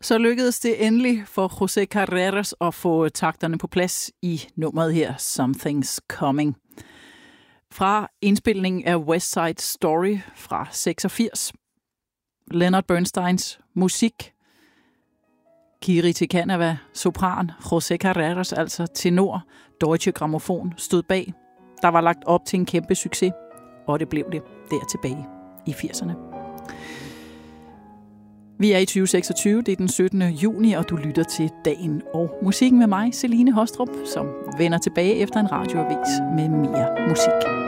Så lykkedes det endelig for José Carreras at få takterne på plads i nummeret her, Something's Coming. Fra indspilningen af West Side Story fra 86. Leonard Bernsteins musik. Kiri Te Canava, sopran. José Carreras, altså tenor. Deutsche Grammophon stod bag. Der var lagt op til en kæmpe succes, og det blev det der tilbage i 80'erne. Vi er i 2026, det er den 17. juni, og du lytter til Dagen og musikken med mig, Celine Hostrup, som vender tilbage efter en radioavis med mere musik.